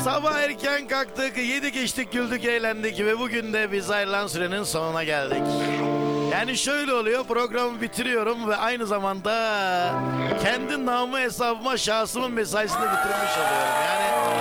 Sabah erken kalktık, yedik içtik, güldük, eğlendik ve bugün de biz ayrılan sürenin sonuna geldik. Yani şöyle oluyor, programı bitiriyorum ve aynı zamanda kendi namı hesabıma şahsımın mesaisini bitirmiş oluyorum. Yani